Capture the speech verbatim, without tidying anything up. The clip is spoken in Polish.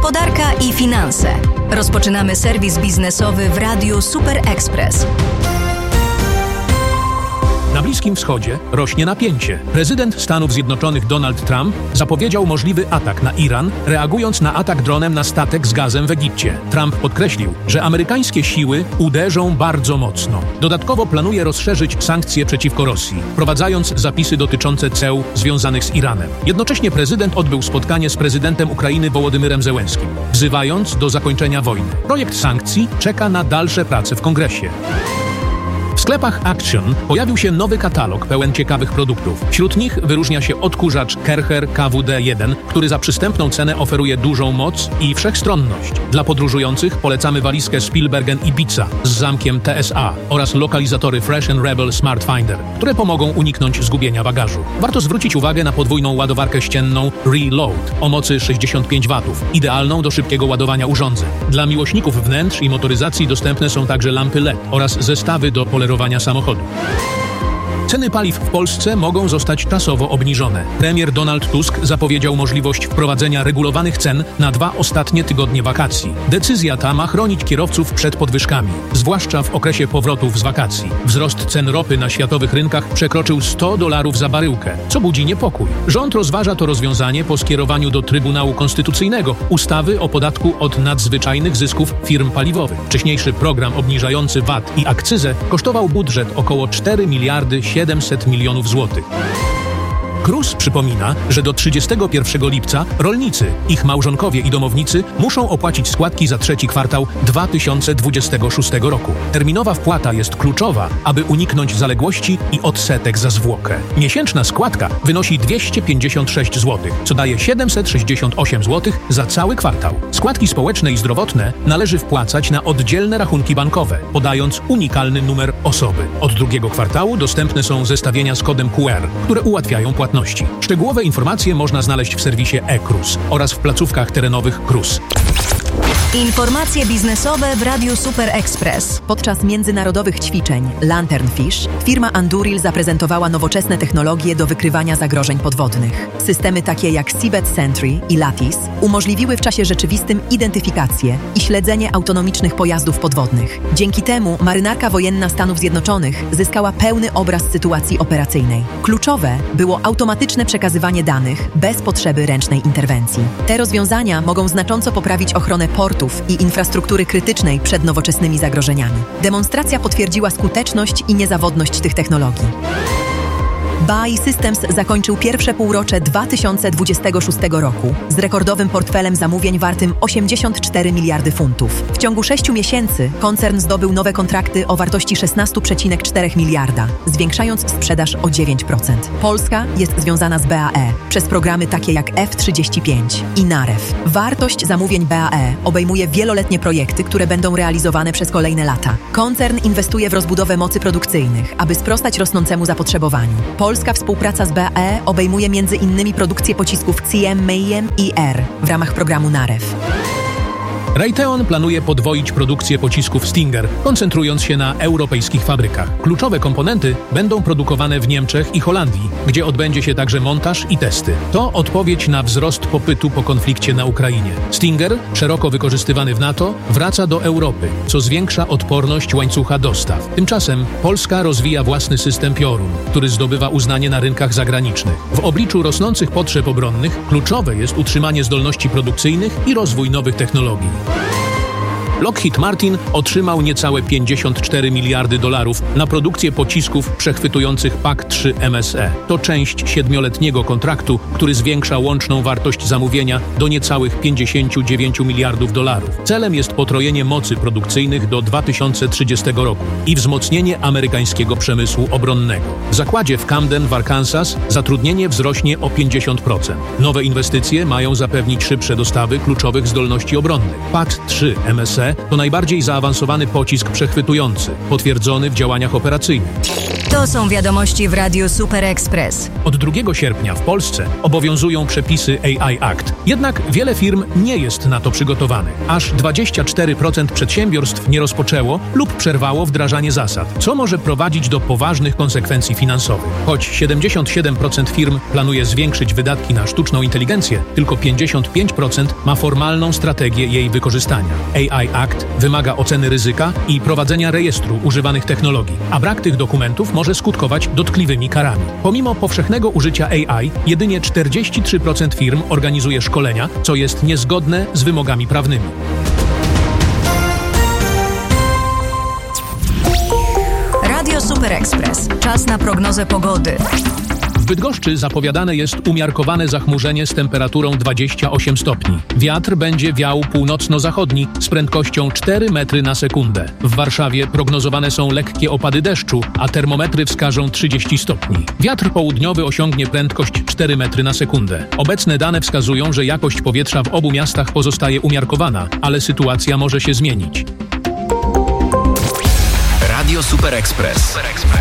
gospodarka i finanse. Rozpoczynamy serwis biznesowy w Radiu Super Express. Na Bliskim Wschodzie rośnie napięcie. Prezydent Stanów Zjednoczonych Donald Trump zapowiedział możliwy atak na Iran, reagując na atak dronem na statek z gazem w Egipcie. Trump podkreślił, że amerykańskie siły uderzą bardzo mocno. Dodatkowo planuje rozszerzyć sankcje przeciwko Rosji, wprowadzając zapisy dotyczące ceł związanych z Iranem. Jednocześnie prezydent odbył spotkanie z prezydentem Ukrainy Wołodymyrem Zełenskim, wzywając do zakończenia wojny. Projekt sankcji czeka na dalsze prace w Kongresie. W sklepach Action pojawił się nowy katalog pełen ciekawych produktów. Wśród nich wyróżnia się odkurzacz Kercher K W D jeden, który za przystępną cenę oferuje dużą moc i wszechstronność. Dla podróżujących polecamy walizkę Spielbergen Ibiza z zamkiem T S A oraz lokalizatory Fresh and Rebel Smart Finder, które pomogą uniknąć zgubienia bagażu. Warto zwrócić uwagę na podwójną ładowarkę ścienną Reload o mocy sześćdziesiąt pięć watów, idealną do szybkiego ładowania urządzeń. Dla miłośników wnętrz i motoryzacji dostępne są także lampy L E D oraz zestawy do polerowania samochodu. Ceny paliw w Polsce mogą zostać czasowo obniżone. Premier Donald Tusk zapowiedział możliwość wprowadzenia regulowanych cen na dwa ostatnie tygodnie wakacji. Decyzja ta ma chronić kierowców przed podwyżkami, zwłaszcza w okresie powrotów z wakacji. Wzrost cen ropy na światowych rynkach przekroczył sto dolarów za baryłkę, co budzi niepokój. Rząd rozważa to rozwiązanie po skierowaniu do Trybunału Konstytucyjnego ustawy o podatku od nadzwyczajnych zysków firm paliwowych. Wcześniejszy program obniżający V A T i akcyzę kosztował budżet około cztery miliardy siedemset milionów złotych. KRUS przypomina, że do trzydziestego pierwszego lipca rolnicy, ich małżonkowie i domownicy muszą opłacić składki za trzeci kwartał dwa tysiące dwudziestego szóstego roku. Terminowa wpłata jest kluczowa, aby uniknąć zaległości i odsetek za zwłokę. Miesięczna składka wynosi dwieście pięćdziesiąt sześć złotych, co daje siedemset sześćdziesiąt osiem złotych za cały kwartał. Składki społeczne i zdrowotne należy wpłacać na oddzielne rachunki bankowe, podając unikalny numer osoby. Od drugiego kwartału dostępne są zestawienia z kodem Q R, które ułatwiają płatność. Szczegółowe informacje można znaleźć w serwisie e-KRUS oraz w placówkach terenowych KRUS. Informacje biznesowe w Radiu Super Express. Podczas międzynarodowych ćwiczeń Lanternfish firma Anduril zaprezentowała nowoczesne technologie do wykrywania zagrożeń podwodnych. Systemy takie jak Seabed Sentry i Lattice umożliwiły w czasie rzeczywistym identyfikację i śledzenie autonomicznych pojazdów podwodnych. Dzięki temu marynarka wojenna Stanów Zjednoczonych zyskała pełny obraz sytuacji operacyjnej. Kluczowe było automatyczne przekazywanie danych bez potrzeby ręcznej interwencji. Te rozwiązania mogą znacząco poprawić ochronę portów i infrastruktury krytycznej przed nowoczesnymi zagrożeniami. Demonstracja potwierdziła skuteczność i niezawodność tych technologii. B A E Systems zakończył pierwsze półrocze dwa tysiące dwudziestego szóstego roku z rekordowym portfelem zamówień wartym osiemdziesiąt cztery miliardy funtów. W ciągu sześciu miesięcy koncern zdobył nowe kontrakty o wartości szesnaście przecinek cztery miliarda, zwiększając sprzedaż o dziewięć procent. Polska jest związana z B A E przez programy takie jak F trzydzieści pięć i NAREW. Wartość zamówień B A E obejmuje wieloletnie projekty, które będą realizowane przez kolejne lata. Koncern inwestuje w rozbudowę mocy produkcyjnych, aby sprostać rosnącemu zapotrzebowaniu. Polska współpraca z B A E obejmuje między innymi produkcję pocisków C M, Mayhem i R w ramach programu NAREW. Raytheon planuje podwoić produkcję pocisków Stinger, koncentrując się na europejskich fabrykach. Kluczowe komponenty będą produkowane w Niemczech i Holandii, gdzie odbędzie się także montaż i testy. To odpowiedź na wzrost popytu po konflikcie na Ukrainie. Stinger, szeroko wykorzystywany w NATO, wraca do Europy, co zwiększa odporność łańcucha dostaw. Tymczasem Polska rozwija własny system Piorun, który zdobywa uznanie na rynkach zagranicznych. W obliczu rosnących potrzeb obronnych kluczowe jest utrzymanie zdolności produkcyjnych i rozwój nowych technologii. Lockheed Martin otrzymał niecałe pięćdziesiąt cztery miliardy dolarów na produkcję pocisków przechwytujących P A C trzy M S E. To część siedmioletniego kontraktu, który zwiększa łączną wartość zamówienia do niecałych pięćdziesiąt dziewięć miliardów dolarów. Celem jest potrojenie mocy produkcyjnych do dwa tysiące trzydziestego roku i wzmocnienie amerykańskiego przemysłu obronnego. W zakładzie w Camden w Arkansas zatrudnienie wzrośnie o pięćdziesiąt procent. Nowe inwestycje mają zapewnić szybsze dostawy kluczowych zdolności obronnych. P A C trzy M S E P to najbardziej zaawansowany pocisk przechwytujący, potwierdzony w działaniach operacyjnych. To są wiadomości w Radiu Super Express. Od drugiego sierpnia w Polsce obowiązują przepisy A I Act. Jednak wiele firm nie jest na to przygotowanych. Aż dwadzieścia cztery procent przedsiębiorstw nie rozpoczęło lub przerwało wdrażanie zasad, co może prowadzić do poważnych konsekwencji finansowych. Choć siedemdziesiąt siedem procent firm planuje zwiększyć wydatki na sztuczną inteligencję, tylko pięćdziesiąt pięć procent ma formalną strategię jej wykorzystania. A I Act wymaga oceny ryzyka i prowadzenia rejestru używanych technologii, a brak tych dokumentów może skutkować dotkliwymi karami. Pomimo powszechnego użycia A I, jedynie czterdzieści trzy procent firm organizuje szkolenia, co jest niezgodne z wymogami prawnymi. Radio Super Express. Czas na prognozę pogody. W Bydgoszczy zapowiadane jest umiarkowane zachmurzenie z temperaturą dwadzieścia osiem stopni. Wiatr będzie wiał północno-zachodni z prędkością cztery metry na sekundę. W Warszawie prognozowane są lekkie opady deszczu, a termometry wskażą trzydzieści stopni. Wiatr południowy osiągnie prędkość cztery metry na sekundę. Obecne dane wskazują, że jakość powietrza w obu miastach pozostaje umiarkowana, ale sytuacja może się zmienić. Radio Super Express.